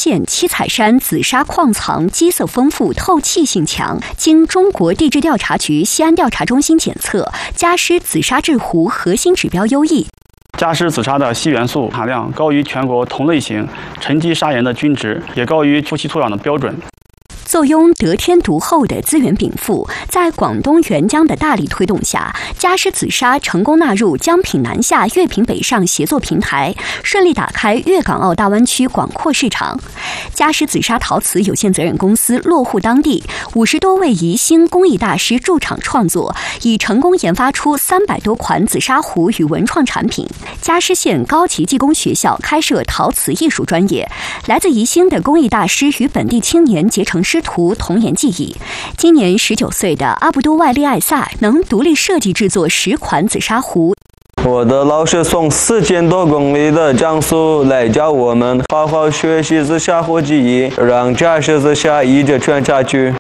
县七彩山紫砂矿藏基色丰富、透气性强，经中国地质调查局西安调查中心检测，佳狮紫砂制壶核心指标优异。 佳狮紫砂的硒元素含量高于全国同类型沉积砂岩的均值，也高于初期土壤的标准。 坐拥得天独厚的资源禀赋，在广东援疆的大力推动下，佳狮紫砂成功纳入江品南下、粤品北上协作平台，顺利打开粤港澳大湾区广阔市场。佳狮紫砂陶瓷有限责任公司落户当地，50多位宜兴工艺大师驻场创作，已成功研发出300多款紫砂壶与文创产品。佳狮县高级技工学校开设陶瓷艺术专业，来自宜兴的工艺大师与本地青年结成师徒，童颜技艺。今年19岁的阿布都外利艾萨能独立设计制作10款紫砂壶。 我的老师从4000多公里的江苏来教我们好好学习紫砂壶技艺，让佳狮紫砂一直传下去。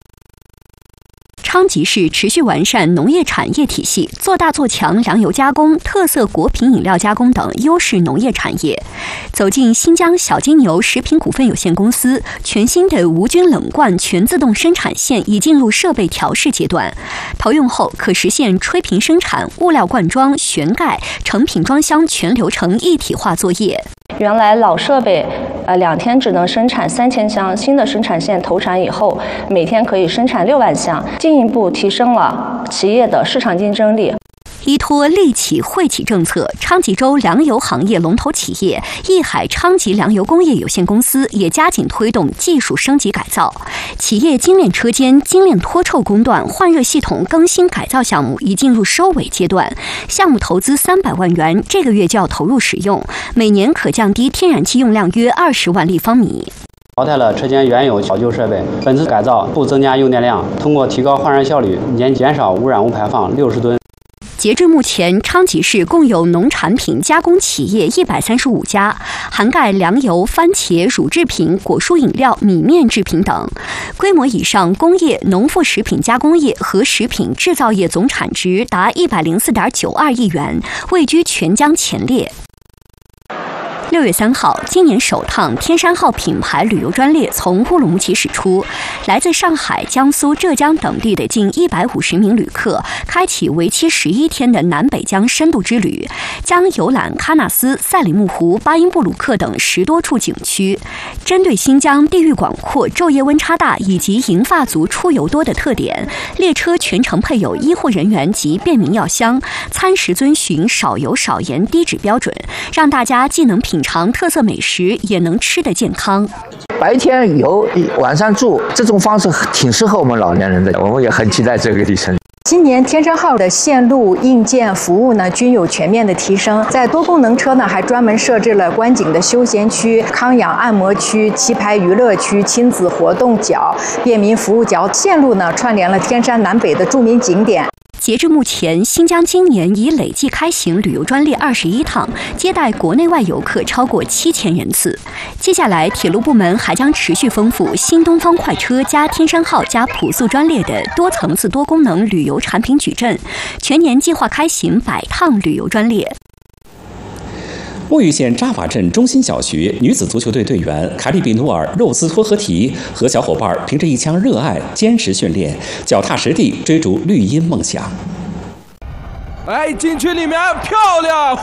昌吉市持续完善农业产业体系，做大做强粮油加工、特色果品饮料加工等优势农业产业。走进新疆小金牛食品股份有限公司，全新的无菌冷罐全自动生产线已进入设备调试阶段，投用后可实现吹瓶生产、物料灌装、旋盖、成品装箱全流程一体化作业。 原来老设备2天只能生产3000箱，新的生产线投产以后，每天可以生产6万箱，进一步提升了企业的市场竞争力。 依托利企惠企政策，昌吉州粮油行业龙头企业益海昌吉粮油工业有限公司也加紧推动技术升级改造，企业精炼车间、精炼脱臭工段换热系统更新改造项目已进入收尾阶段，项目投资300万元，这个月就要投入使用，每年可降低天然气用量约20万立方米。 淘汰了车间原有老旧设备，本次改造不增加用电量，通过提高换热效率，年减少污染物排放60吨。 截至目前，昌吉市共有农产品加工企业135家，涵盖粮油、番茄、乳制品、果蔬饮料、米面制品等。规模以上工业、农副食品加工业和食品制造业总产值达104.92亿元，位居全疆前列。6月3号，今年首趟天山号品牌旅游专列从乌鲁木齐驶出，来自上海、江苏、浙江等地的近150名旅客，开启为期11天的南北疆深度之旅，将游览喀纳斯、赛里木湖、巴音布鲁克等10多处景区。针对新疆地域广阔、昼夜温差大以及银发族出游多的特点，列车全程配有医护人员及便民药箱，餐食遵循少油少盐低脂标准，让大家既能品尝特色美食，也能吃得健康。 白天游，晚上住，这种方式挺适合我们老年人的，我们也很期待这个里程。 今年天山号的线路、硬件、服务呢均有全面的提升，在多功能车呢还专门设置了观景的休闲区、康养按摩区、棋牌娱乐区、亲子活动角、便民服务角，线路呢串联了天山南北的著名景点。 截至目前，新疆今年已累计开行旅游专列21趟，接待国内外游客超过7000人次。接下来，铁路部门还将持续丰富新东方快车加天山号加普速专列的多层次多功能旅游产品矩阵，全年计划开行100趟旅游专列。 墨玉县扎瓦镇中心小学女子足球队队员卡里比努尔·肉丝托合提和小伙伴凭着一腔热爱，坚持训练，脚踏实地追逐绿茵梦想。 哎，禁区里面漂亮！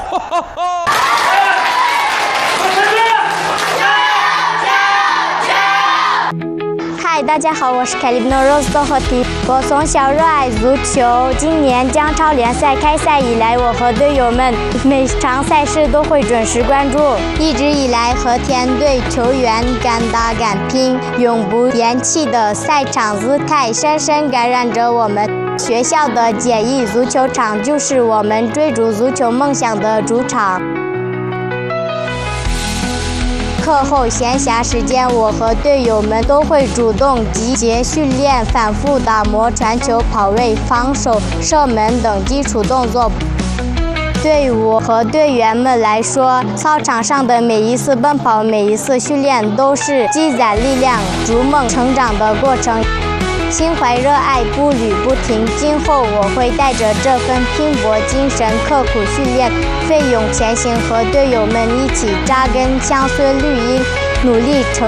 嗨，大家好，我是卡里比努尔·肉丝托合提。我从小热爱足球，今年江超联赛开赛以来，我和队友们每场赛事都会准时关注。一直以来，和田队球员敢打敢拼、永不言弃的赛场姿态，深深感染着我们。学校的简易足球场就是我们追逐足球梦想的主场。课后闲暇时间，我和队友们都会主动集结训练，反复打磨传球、跑位、防守、射门等基础动作。对我和队员们来说，操场上的每一次奔跑、每一次训练都是积攒力量、逐梦成长的过程。心怀热爱，不履不停。今后我会带着这份拼搏精神，刻苦训练，奋勇前行，和队友们一起扎根乡村绿茵，努力成